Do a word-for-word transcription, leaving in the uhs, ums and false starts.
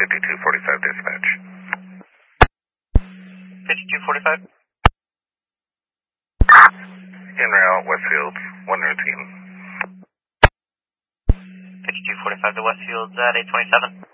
fifty-two forty-five dispatch. fifty-two forty-five. En route, Westfield, one routine. fifty-two forty-five to Westfield at eight twenty-seven.